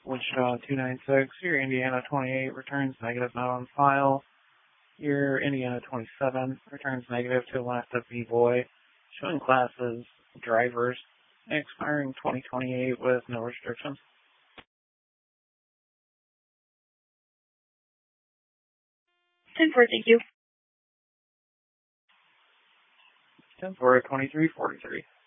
Wichita 296. Your Indiana 28 returns negative, not on file. Your Indiana 27 returns negative to Alaska B-Boy. Showing classes, drivers, expiring 2028 with no restrictions. 10-4, thank you. 10-4 at 2343.